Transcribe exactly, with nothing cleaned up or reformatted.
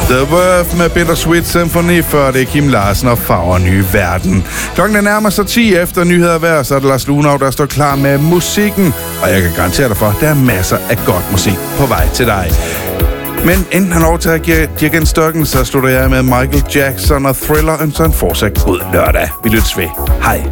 The Verve med Bittersweet Symphony, før det er Kim Larsen og Farver Nye Verden. Klokken er nærmer sig ti efter nyheder hver, så er det Lars Lunov, der står klar med musikken. Og jeg kan garantere dig for, at der er masser af godt musik på vej til dig. Men inden han overtager dirigentstokken, så slutter jeg med Michael Jackson og Thriller, og så en fortsat god lørdag. Vi lyttes ved. Hej.